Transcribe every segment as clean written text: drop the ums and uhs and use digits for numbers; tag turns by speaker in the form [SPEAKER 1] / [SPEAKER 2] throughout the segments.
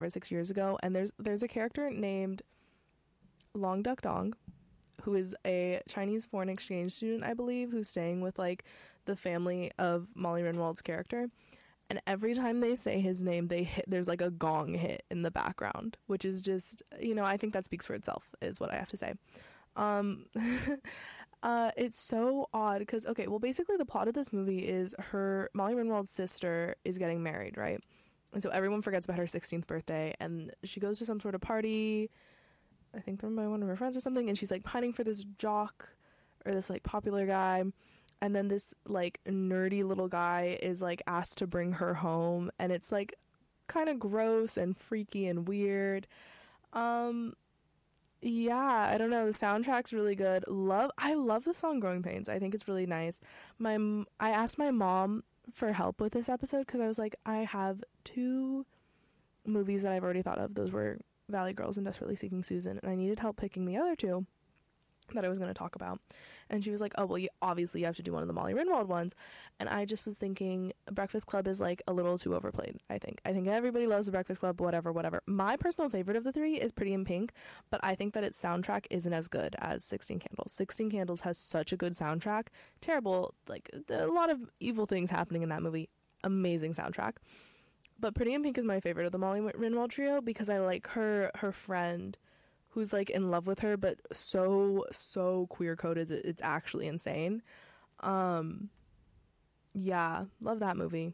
[SPEAKER 1] 6 years ago, and there's a character named Long Duck Dong, who is a Chinese foreign exchange student, I believe, who's staying with like the family of Molly Ringwald's character. And every time they say his name, there's like a gong hit in the background, which is just, I think that speaks for itself, is what I have to say. It's so odd because, okay, well, basically the plot of this movie is Molly Ringwald's sister is getting married, right? And so everyone forgets about her 16th birthday, and she goes to some sort of party, I think thrown by one of her friends or something, and she's like pining for this jock or this like popular guy. And then this like nerdy little guy is like asked to bring her home, and it's like kind of gross and freaky and weird. Yeah, I don't know. The soundtrack's really good. I love the song Growing Pains. I think it's really nice. I asked my mom for help with this episode because I was like, I have 2 movies that I've already thought of. Those were Valley Girls and Desperately Seeking Susan, and I needed help picking the other 2 that I was going to talk about. And she was like, oh, well, you have to do one of the Molly Ringwald ones. And I just was thinking Breakfast Club is like a little too overplayed. I think everybody loves the Breakfast Club, whatever. My personal favorite of the 3 is Pretty in Pink, but I think that its soundtrack isn't as good as 16 Candles. 16 Candles has such a good soundtrack. Terrible, like a lot of evil things happening in that movie. Amazing soundtrack. But Pretty in Pink is my favorite of the Molly Ringwald trio because I like her friend who's like in love with her, but so queer coded it's actually insane. Yeah, love that movie.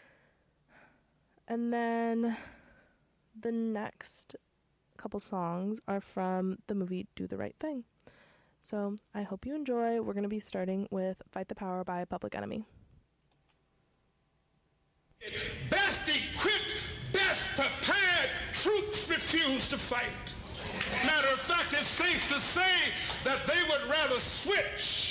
[SPEAKER 1] And then the next couple songs are from the movie Do the Right Thing. So I hope you enjoy. We're going to be starting with Fight the Power by Public Enemy.
[SPEAKER 2] Best equipped, best prepared troops refuse to fight. Matter of fact, it's safe to say that they would rather switch